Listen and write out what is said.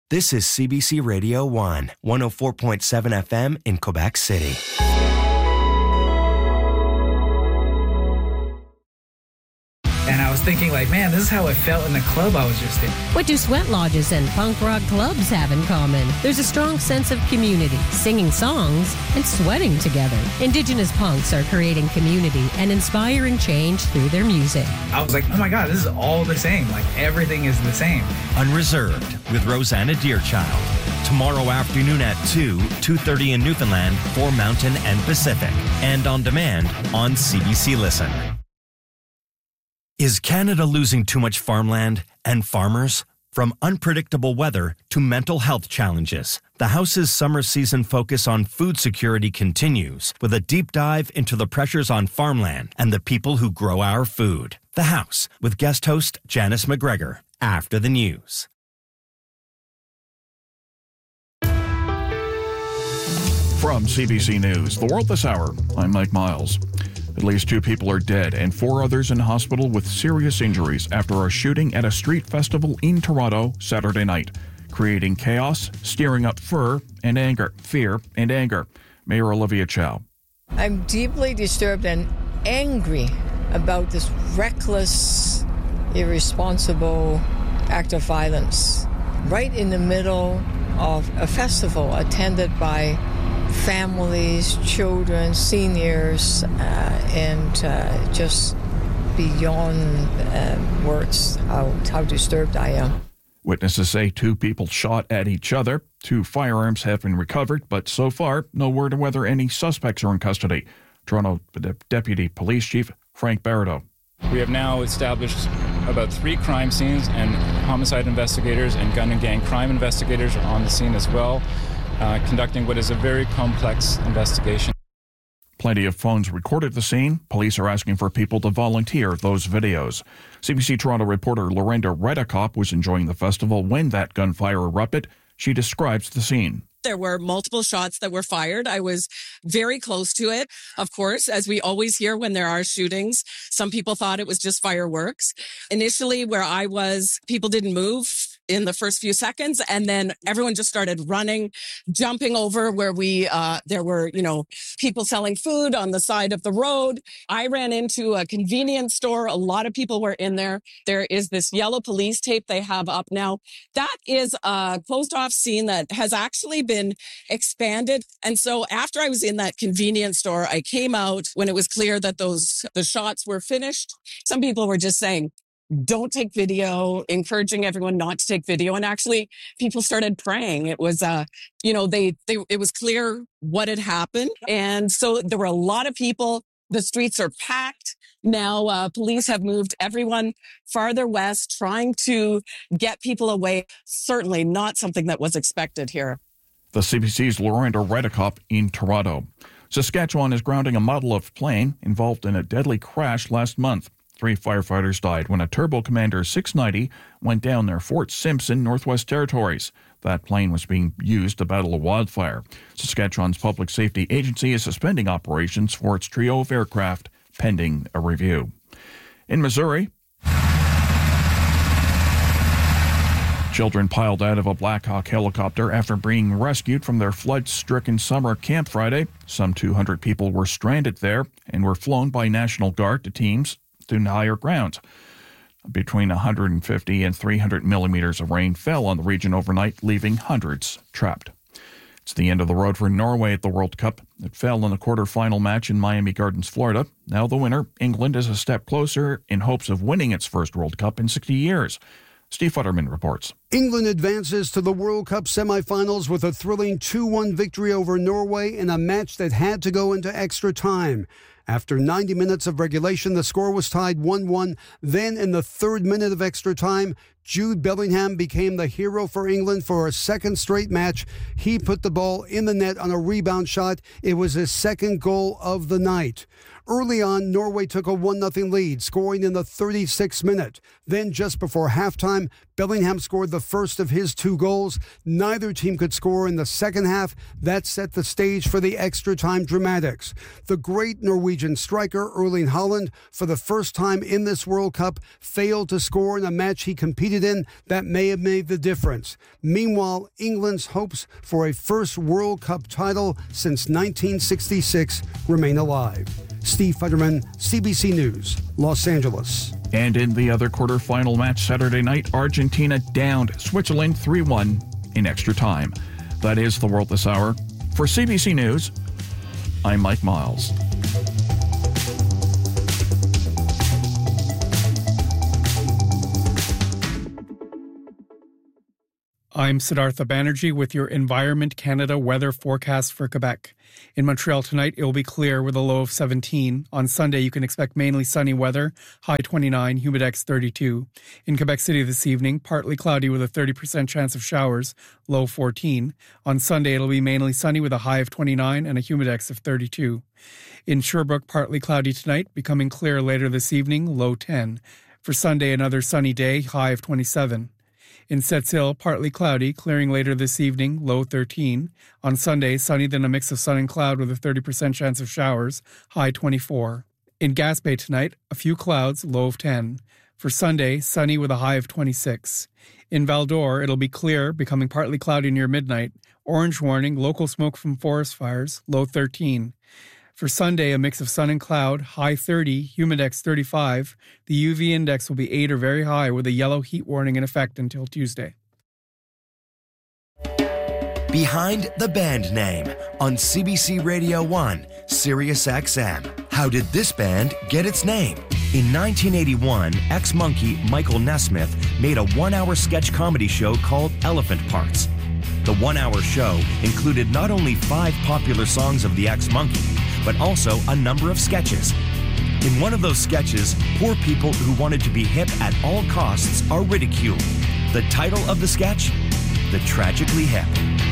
This is CBC Radio 1, 104.7 FM in Quebec City. And I was thinking, like, man, this is how I felt in the club I was just in. What do sweat lodges and punk rock clubs have in common? There's a strong sense of community, singing songs, and sweating together. Indigenous punks are creating community and inspiring change through their music. I was like, oh my God, this is all the same. Like, everything is the same. Unreserved with Rosanna Deerchild. Tomorrow afternoon at 2:30 in Newfoundland for Mountain and Pacific. And on demand on CBC Listen. Is Canada losing too much farmland and farmers? From unpredictable weather to mental health challenges, the House's summer season focus on food security continues with a deep dive into the pressures on farmland and the people who grow our food. The House with guest host Janice McGregor after the news. From CBC News, The World This Hour, I'm Mike Miles. At least 2 people are dead and 4 others in hospital with serious injuries after a shooting at a street festival in Toronto Saturday night, creating chaos, stirring up fear and anger. Mayor Olivia Chow. I'm deeply disturbed and angry about this reckless, irresponsible act of violence right in the middle of a festival attended by families, children, seniors, and just beyond words how disturbed I am. Witnesses say 2 people shot at each other. 2 firearms have been recovered, but so far, no word of whether any suspects are in custody. Toronto Deputy Police Chief Frank Barato. We have now established about 3 crime scenes, and homicide investigators and gun and gang crime investigators are on the scene as well, conducting what is a very complex investigation. Plenty of phones recorded the scene. Police are asking for people to volunteer those videos. CBC Toronto reporter Lorenda Redekop was enjoying the festival when that gunfire erupted. She describes the scene. There were multiple shots that were fired. I was very close to it. Of course, as we always hear when there are shootings, some people thought it was just fireworks. Initially, where I was, people didn't move in the first few seconds, and then everyone just started running, jumping over where there were, people selling food on the side of the road. I ran into a convenience store. A lot of people were in there. There is this yellow police tape they have up now. That is a closed off scene that has actually been expanded. And so after I was in that convenience store, I came out when it was clear that the shots were finished. Some people were just saying, don't take video, encouraging everyone not to take video. And actually, people started praying. It was, it was clear what had happened. And so there were a lot of people. The streets are packed. Now, police have moved everyone farther west, trying to get people away. Certainly not something that was expected here. The CBC's Lorenda Redekop in Toronto. Saskatchewan is grounding a Model F plane involved in a deadly crash last month. 3 firefighters died when a Turbo Commander 690 went down near Fort Simpson, Northwest Territories. That plane was being used to battle a wildfire. Saskatchewan's Public Safety Agency is suspending operations for its trio of aircraft, pending a review. In Missouri, children piled out of a Black Hawk helicopter after being rescued from their flood-stricken summer camp Friday. Some 200 people were stranded there and were flown by National Guard to higher ground. Between 150 and 300 millimeters of rain fell on the region overnight, leaving hundreds trapped. It's the end of the road for Norway at the World Cup. It fell in the quarterfinal match in Miami Gardens, Florida. Now the winner, England, is a step closer in hopes of winning its first World Cup in 60 years. Steve Futterman reports. England advances to the World Cup semifinals with a thrilling 2-1 victory over Norway in a match that had to go into extra time. After 90 minutes of regulation, the score was tied 1-1. Then in the 3rd minute of extra time, Jude Bellingham became the hero for England for a second straight match. He put the ball in the net on a rebound shot. It was his second goal of the night. Early on, Norway took a 1-0 lead, scoring in the 36th minute. Then, just before halftime, Bellingham scored the first of his 2 goals. Neither team could score in the second half. That set the stage for the extra time dramatics. The great Norwegian striker Erling Haaland, for the first time in this World Cup, failed to score in a match he competed competed in that may have made the difference. Meanwhile, England's hopes for a first World Cup title since 1966 remain alive. Steve Futterman, CBC News, Los Angeles. And in the other quarterfinal match Saturday night, Argentina downed Switzerland 3-1 in extra time. That is the world this hour. For CBC News, I'm Mike Miles. I'm Siddhartha Banerjee with your Environment Canada weather forecast for Quebec. In Montreal tonight, it will be clear with a low of 17. On Sunday, you can expect mainly sunny weather, high 29, humidex 32. In Quebec City this evening, partly cloudy with a 30% chance of showers, low 14. On Sunday, it'll be mainly sunny with a high of 29 and a humidex of 32. In Sherbrooke, partly cloudy tonight, becoming clear later this evening, low 10. For Sunday, another sunny day, high of 27. In Sept-Îles, partly cloudy, clearing later this evening, low 13. On Sunday, sunny then a mix of sun and cloud with a 30% chance of showers, high 24. In Gaspé tonight, a few clouds, low of 10. For Sunday, sunny with a high of 26. In Val-d'Or, it'll be clear, becoming partly cloudy near midnight. Orange warning, local smoke from forest fires, low 13. For Sunday, a mix of sun and cloud, high 30, humidex 35. The UV index will be 8 or very high with a yellow heat warning in effect until Tuesday. Behind the Band Name on CBC Radio 1, Sirius XM. How did this band get its name? In 1981, ex-Monkey Michael Nesmith made a one-hour sketch comedy show called Elephant Parts. The one-hour show included not only 5 popular songs of the ex-Monkey, but also a number of sketches. In one of those sketches, poor people who wanted to be hip at all costs are ridiculed. The title of the sketch? The Tragically Hip.